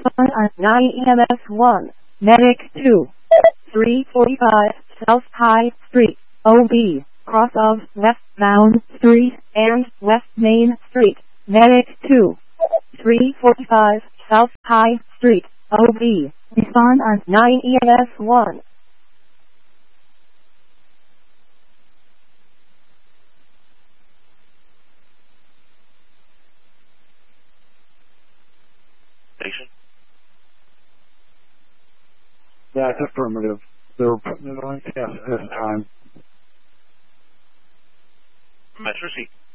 Respond on 9 EMS 1. Medic 2. 345 South High Street, OB, cross of westbound Street and West Main Street. Medic 2. 345 South High Street, OB. Respond on 9 EMS 1. Station? Yeah, it's affirmative. They were putting it on test this time. Metro C.